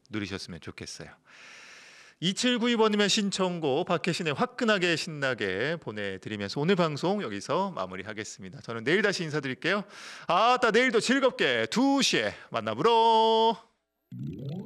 누리셨으면 좋겠어요. 2792번님의 신청곡 박혜신의 화끈하게 신나게 보내드리면서 오늘 방송 여기서 마무리하겠습니다. 저는 내일 다시 인사드릴게요. 아따 내일도 즐겁게 2시에 만나보러.